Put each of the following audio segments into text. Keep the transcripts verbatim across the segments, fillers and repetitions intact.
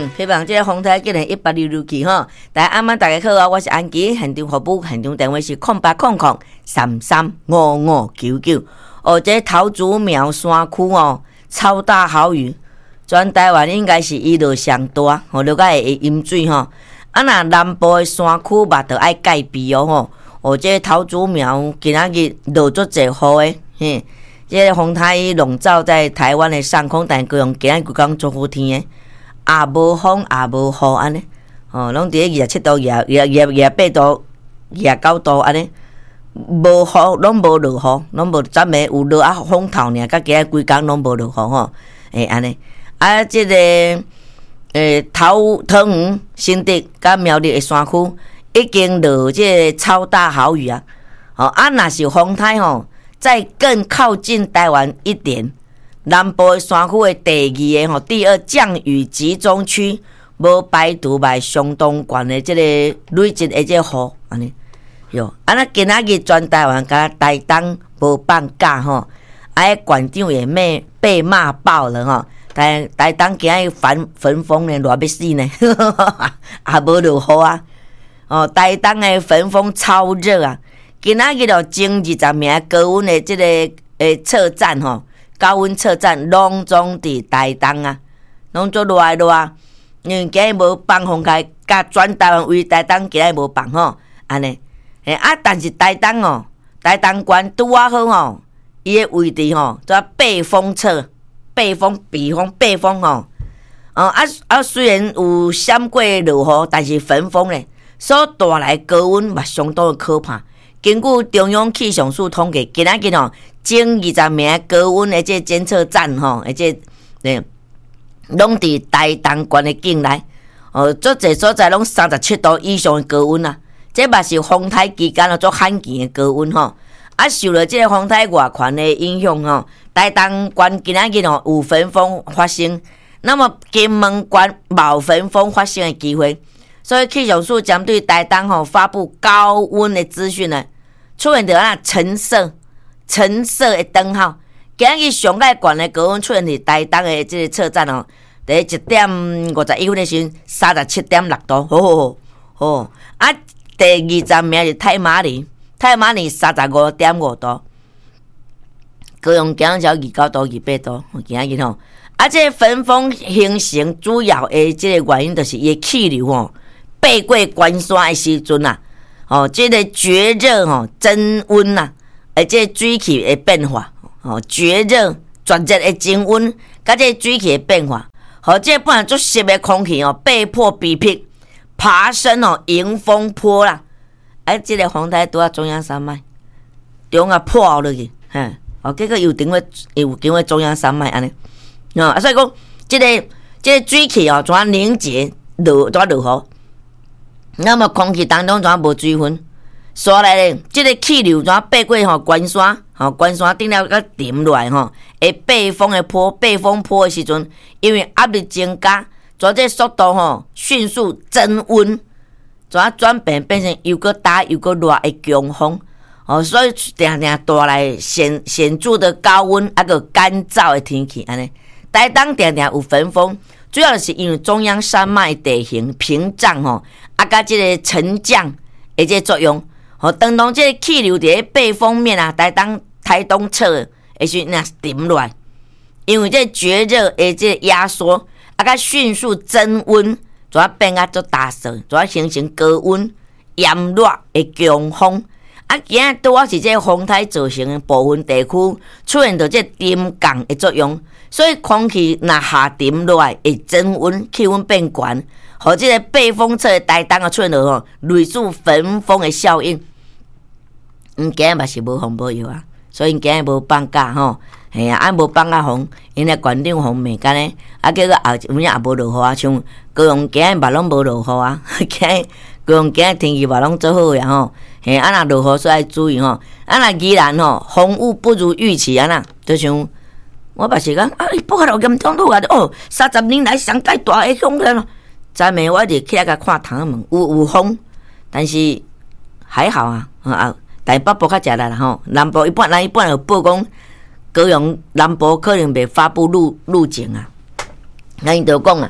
嗯，希望这个风台今年一百六六期吼，大家晚安大家好啊，我是安吉，现场服务，现场电话是空八空空三三五五九九。哦，这桃竹苗山区哦，超大豪雨，全台湾应该是雨落上大，哦，落个会淹水吼。啊，那南部的山区嘛，着爱戒备哦吼。哦，这桃竹苗今仔日落足侪雨的，嘿，这个风台笼罩在台湾的上空，但各用今仔日讲做好天的。也无风也无雨安尼，哦，拢伫咧二十七度、二廿、二廿八度、二廿九度安尼，无雨，拢无落雨，拢无昨暝有落啊风头尔，甲今日规工拢无落雨吼，诶安尼，啊，即、這个诶桃桃园、新竹甲苗栗的山区已经落即个超大豪雨啊，哦啊，若是风台吼，再更靠近台湾一点。南部的山区的第二个吼，第二降雨集中区，无排除卖相当悬的即个累积的即个雨安尼哟。啊，那今仔日全台湾甲台东无放假吼，啊，馆长也被被骂爆了吼。台台东今仔日反焚风呢，热要死呢，也无落雨啊。哦，台东的焚风超热啊！今仔日哦，前二十名高温的即个诶测站吼。高温测站拢总伫台东啊，拢做热热啊，因为今日无放风开，甲全台湾为台东今日无放吼，安尼，诶啊，但是台东哦，台东县拄啊好吼，伊诶位置吼，做背风侧，背风避风背风吼，哦啊啊，虽然有闪过落雨，但是焚风咧，所带来高温嘛相当的可怕。根据中央气象署统计，今仔日吼，前二十名高温的这监测站吼，而且诶，拢伫台东县的境内，哦，足侪所在拢三十七度以上的高温啊！这嘛是风台期间哦，足罕见的高温吼。啊，受了这个风台外圈的影响吼，台东县今仔日吼有焚风发生，那么金门县冇焚风发生的机会。所以气象署针对台东吼发布高温的资讯呢，出现着啊橙色、橙色的灯号。今日上界悬的高温出现伫台东的这个测站哦，第一点五十一分的时阵三十七点六度，哦哦啊，第二十名是太马里，太马里三十五点五度，高雄今日只二九度、二八度，今日吼，啊，这个焚风形成主要的这个原因就是伊的气流哦。爬过关山的时阵啊，哦，这个绝热哦，增温呐、啊，而且水气的变化，哦，绝热、绝热的增温，甲这水气的变化，和这本来足湿的空气哦，被迫逼迫爬升哦，迎风坡啦，哎，这个风台拄啊中央山脉，中啊破落去，嘿，哦，结果又顶过又经过中央山脉安尼，啊，所以讲，这个这个水气哦，怎啊凝结落怎啊落雨？那么空气当中怎无水分？所来咧，即、这个气流怎爬过吼关山，吼关山顶了甲沉落来吼，会背风的坡，背风坡的时阵，因为压力增加，做这速度吼迅速增温，怎转变变成又个大又个热的强风，哦，所以定定带来显显著的高温，啊个干燥的天气安尼。台东定定有焚风。主要是因为中央山脉地形屏障吼，啊，甲即个沉降的这作用，吼，当当即个气流伫背风面啊，台东台东侧的时阵，若沉落来，因为这绝热的这压缩，啊，甲迅速增温，就啊变啊做大势，就啊形成高温炎热的强风。啊，今仔拄啊是这风台造成的部分地区出现着这沉降的作用。所以空气若下沉落来，会增温，气温变悬，和这个背风侧的台东啊出现了吼类似焚风的效应。嗯，今日嘛是无风无雨啊，所以今日无放假吼，嘿啊，啊无放假风，因为县长风袂干咧，啊结果后有影也无落雨啊，像高雄今日嘛拢无落雨啊，今日高雄今日天气嘛拢做好呀吼，嘿啊若落雨所以注意吼，啊若宜兰吼风雨不如预期啊呐，就像。我嘛是讲，啊，伊报道严重到啊！哦，三十年来上介大的风了。昨暝我就起来甲看窗门，有有风，但是还好啊。啊，台北部较食力啦吼，南部一般咱一般有报讲，高雄南部可能袂发布路路径啊。咱就讲啊，啊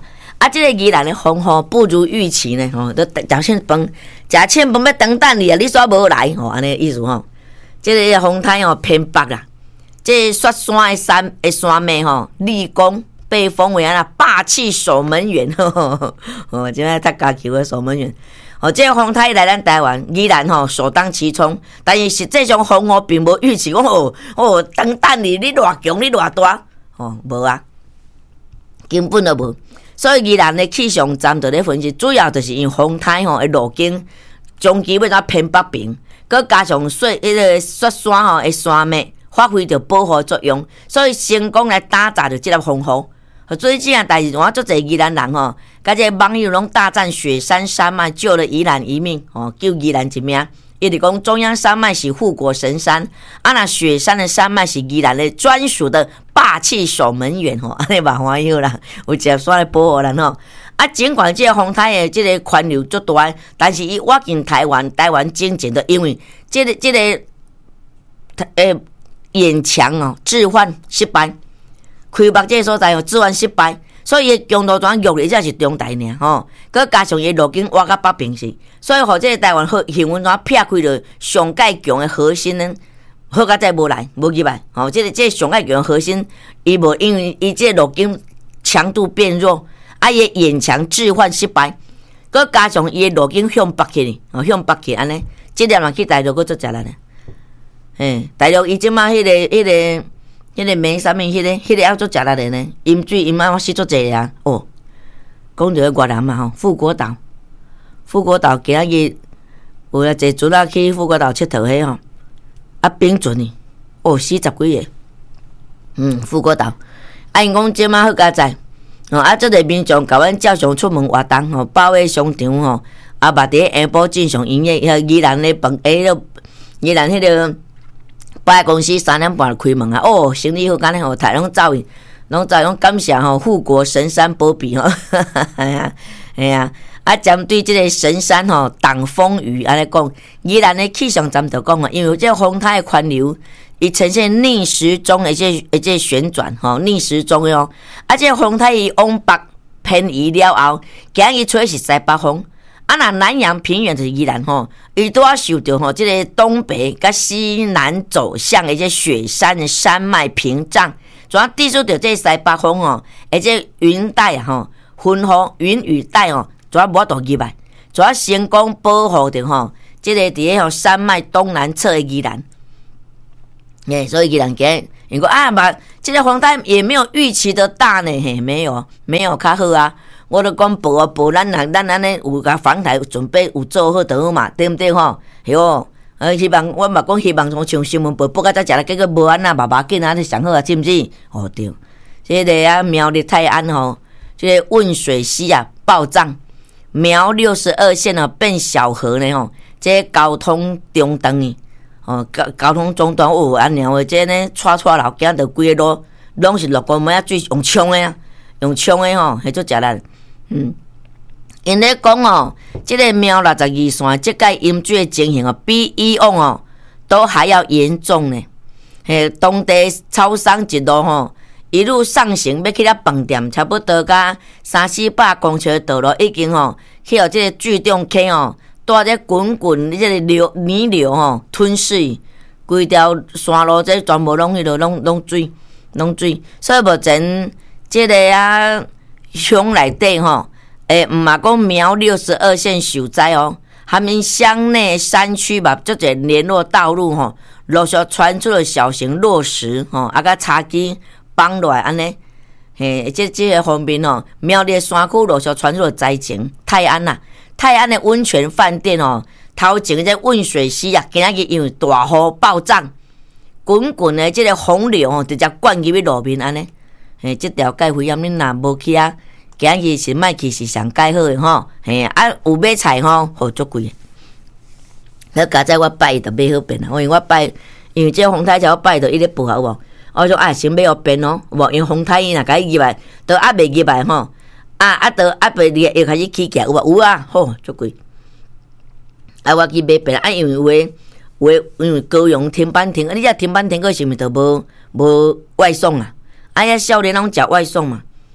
啊，这个宜兰的风吼不如预期呢，吼，都食凊饭，食凊饭要等等你啊，你煞无来，吼，安尼意思吼。这个风台吼偏北啦，这雪山的山的山脉吼，立功被封为啊霸气守门员，吼吼吼，即摆踢家球的守门员。哦，这个风台来咱台湾，依然吼首当其冲，但是实际上风哦并无预期讲哦哦，等等你你偌强你偌大，哦无啊，根本都无。所以宜兰的气象站就咧分析，主要就是因为风台吼的路径长期要怎偏北平，佮加上雪迄个雪山吼的山脉发挥着保护作用，所以成功来打造着即个风雨。最近啊，代志我足侪宜兰人吼，甲这网友拢大赞雪山山脉救了宜兰一命，哦，救宜兰一命。伊就讲中央山脉是护国神山，啊那雪山的山脉是宜兰的专属的霸气守门员吼，安尼嘛欢喜啦，有一个山来保护咱吼。啊，尽管这个风台的这个宽流足大，但是伊挖进台湾，台湾真正的因为这个这个诶眼墙哦置换失败，开幕这个所在哦置换失败。所以强度转弱的才是中台尔吼，佮加上伊路径挖到北平去，所以互这个台湾好气温怎撇开了上盖强的核心呢？好甲再无来，无入来，吼、哦，这个这个上盖强的核心，伊无因为伊这个路径强度变弱，啊，伊眼墙置换失败，佮加上伊的路径向北去，哦，向北去安尼，这点人去大陆佮做食力呢。嘿，大陆伊即马迄个迄个。那個迄个梅啥物？迄个迄个要做食力的呢？饮水饮啊，我试做济啊。哦，讲着个越南嘛吼，富国岛，富国岛今仔日有啊坐船啊去富国岛佚佗迄吼，啊冰船呢，哦四十几个，嗯，富国岛。啊，因讲即马好佳哉，哦啊，这个民众甲阮照常出门活动吼，包围商场吼，啊，嘛伫下晡正常营业，遐宜兰咧饭诶，迄宜兰迄个。百货公司三点半开门啊！哦，生意好，干咧吼，台拢走去，拢走拢感谢吼护国神山保庇吼，哎呀，哎呀，啊，针对即个神山吼挡风雨，安尼讲，宜兰的气象站就讲啊，因为这风台的宽流，伊呈现逆时钟的这的这旋转吼，逆时钟哟，啊，这风台伊往北偏移了后，今日吹是西北风。啊，那南洋平原就是宜兰吼，伊拄啊受到吼即个东北甲西南走向的这雪山的山脉屏障，主要地处着这西北风哦，而且云带啊吼，云雨云雨带哦，主要无度入来，主要成功保护着吼，即个伫个吼山脉东南侧的宜兰，耶，所以宜兰今因讲啊嘛，这个风台也没有预期的大呢，嘿，没有没有较好啊。我都讲报啊报，咱啊咱安尼有甲防台准备有做好就好嘛，对毋对吼？哟，呃，希望我嘛讲希望从像新闻报报到才食了，结果无安那麻麻紧啊，你上好啊，知毋知？哦对，这个啊苗栗泰安吼，这个汶水溪啊暴涨，苗六十二线啊变小河呢吼，这个交通中断呢，哦交交通中断哦，安尼话这呢带带老囝着规个路拢是落过尾啊水用冲的啊，用冲的吼，迄做食力。嗯，因咧讲哦，这个苗六十二线这届淹水的情形哦，比以往哦都还要严重呢。嘿，当地超商一路吼一路上行，要去了饭店，差不多甲三四百公尺的道路已经吼去互这个巨重溪哦，带这滚滚这个流泥流吼吞噬，规条山路这全部拢迄落拢拢水，拢水，所以目前这个啊。乡内底吼，诶，毋嘛讲苗六十二线受灾哦，他们乡内山区嘛，足侪联络道路吼，陆续传出了小型落石吼，啊甲茶基崩落来安尼，嘿，这这个方面哦，苗栗山区陆续传出了灾情。泰安呐、啊，泰安的温泉饭店哦，头前这汶水溪啊，今仔日因为大雨暴涨，滚滚的这个洪流哦，直接灌入去路面安尼。嘿，这条界危险，恁若无去啊，今日是莫去是上介好诶吼。嘿，啊有买菜吼，好足贵诶。那家在我拜就买好便啦，因为我拜，因为这风台桥我拜就一直报好无。我说啊，先买好便咯，无因为风台伊若甲伊入来，都还未入来吼。啊啊，都还未入又开始起价有无？有啊，吼足贵。啊，我去买便啊，因为有诶有诶，因为高雄停板停，你遮停板停个是毋是都无无外送啊？啊！遐少年拢食外送嘛，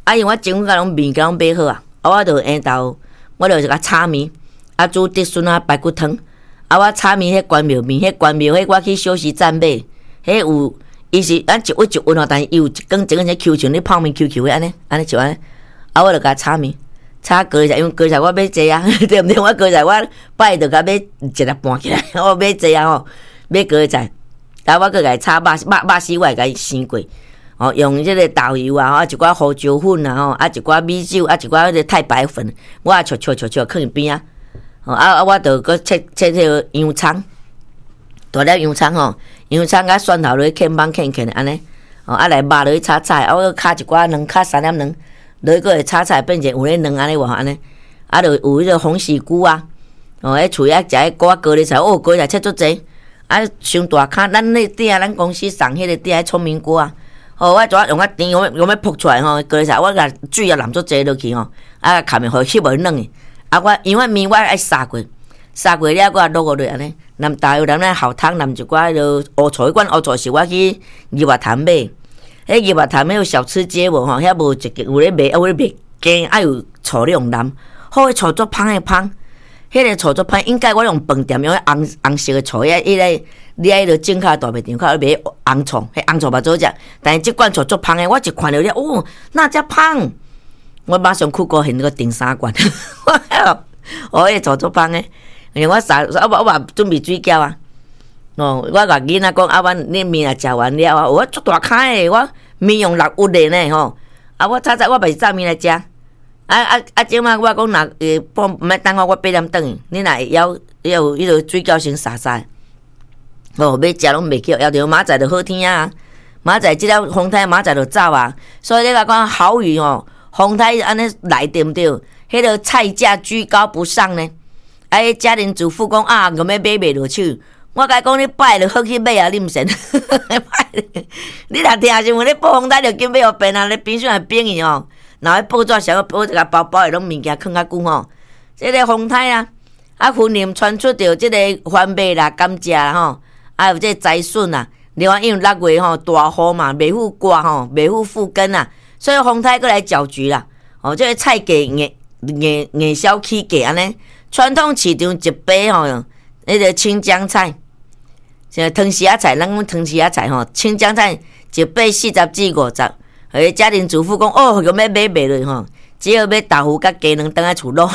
啊，因为我前阮甲拢面甲拢买好啊，啊，我着下昼，我着甲炒面，啊煮竹笋啊排骨汤，啊我炒面迄关庙面，迄关庙迄我去休息站买，迄有伊是咱一温一温哦，但是伊有一根一根只 Q 像你泡面 Q Q 的安尼，安尼就安尼，啊我着甲炒面。炒高菜，因为高菜我买济啊，对毋对？我高菜我摆着甲买一粒半起来，我买济啊吼，买高菜，啊我搁甲伊炒肉肉肉丝，我会甲伊生过，哦，用即个豆油啊，啊一寡胡椒粉啊，吼，啊一寡米酒，啊一寡迄个太白粉，我也撮撮撮撮放边啊，哦啊啊我着搁切切迄个洋葱，大粒洋葱吼，洋葱甲蒜头落去啃放啃啃安尼，哦啊来肉落去炒菜，啊我搁加一寡卵，加三粒卵。落去个会炒菜变成有咧卵安尼话安尼，啊，着有迄个红喜菇啊，哦，迄厝遐食迄高高丽菜，哦，高丽菜切足济，啊，伤大颗，咱那鼎咱公司送迄个鼎聪明锅啊，哦，我怎用我甜用用要扑出来吼，高丽菜我甲水也淋足济落去吼，啊，下面互翕无软诶，啊，我因为面我爱杀过，杀过了我落落去安尼，淋豆油淋咧后汤淋一寡迄个乌醋，迄款乌醋是我去二华潭买。迄二华潭迄有小吃街无吼，遐无一个有咧卖，啊有咧卖鸡，啊有醋咧用淋，好迄醋足芳诶芳，迄个醋足芳，应该我用饭店用迄红红色诶醋，遐迄个你迄个正卡大卖场口咧卖红醋，迄红醋嘛做食，但是即罐醋足芳诶，我一看着了，哦，那遮芳，我马上去高兴个订三罐，哦，迄醋足芳诶，因为我三我我嘛准备水饺啊。哦，我甲囡仔讲，啊，阮恁面也食完了啊，我足大颗诶，我面用六物的呢吼，啊，我早早我袂炸面来食，啊啊啊，即摆我讲若诶，帮毋免等我，我八点转，你若会枵有迄个水饺先杀杀，哦，要食拢袂去，要着明仔着好天啊，明仔即了风台明仔着走啊，所以你甲讲好雨哦，风台安尼来对毋对？迄个菜价居高不上呢，啊，家庭主妇讲啊，咁要买袂落手。我甲讲你摆就好去买啊，你毋信？你若听新闻，你报风台就紧买互便啊！你冰箱也冰去吼，然后报纸上报一个包包的拢物件放较久吼。即个风台啊，啊云林传出着即个番麦啦、甘蔗啦吼，还有即个栽笋啊。另外因为六月吼大雨嘛，袂赴刮吼，袂赴复耕啊，所以风台过来搅局啦。哦，即个菜价硬硬硬销起价安尼，传统市场一杯吼，迄个青江菜。像汤丝仔菜，咱讲汤丝仔菜吼，青江菜一百四十至五十，迄家庭主妇讲哦，咁要买袂落吼，只要买豆腐甲鸡卵当来厝落，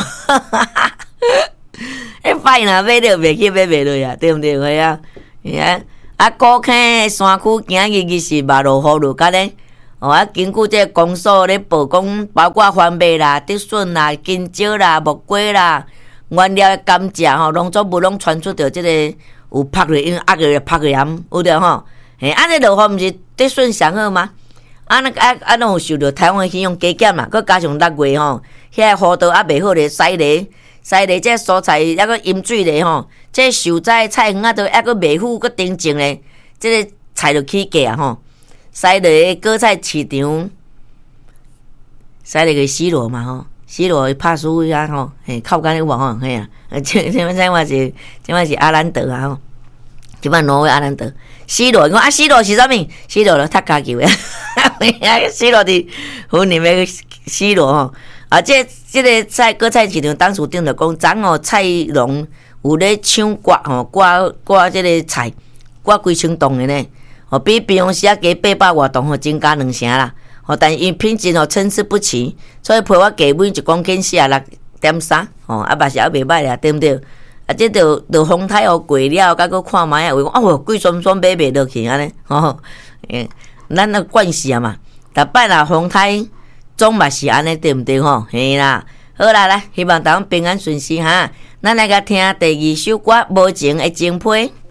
迄歹若买了袂去买袂落呀，对毋对？系啊，啊啊，高坑山区今日日是马路雨落甲咧，哦啊，根据这公所咧报讲，包括番麦啦、竹笋啦、金蕉啦、木瓜啦、原料甘蔗吼，农作物拢传出着即个。有拍落，因为压个拍个盐，有着吼。嘿，安尼落雨毋是竹笋上好吗？啊那啊啊，拢有受着台湾去用加减嘛，佮加上六月吼，遐雨道也袂好咧，西梨西梨这蔬菜抑个饮水咧吼，这受灾菜园啊都抑个袂富，佮顶静咧，这个菜就起价啊吼。西梨果菜市场，西梨个西螺嘛吼。西螺拍输啊吼，嘿，靠近有无吼？嘿啊，即即摆即摆是即摆是阿兰德啊吼，即摆挪威阿兰德。西螺，讲啊，西螺是啥物？西螺咯，踢骹球诶，西螺伫云林诶西螺吼。啊，这这个菜果菜市场当时顶着讲，昨哦菜农有咧抢刮吼，刮刮即个菜，刮规千栋诶呢，哦，比平常时啊加八百外栋吼，增加两成啦。哦，但因品质哦参差不齐，所以批我价每一公斤四啊六点三，哦，啊嘛是还袂歹啦，对毋对？啊，这着着风台哦过了，甲佫看卖啊，话讲哦，贵酸酸买袂落去安尼，吼，诶，咱个惯势啊嘛，逐摆若风台总嘛是安尼，对毋对吼？嘿啦，好啦，来，希望大家平安顺心哈，咱来甲听第二首歌，无情的情批。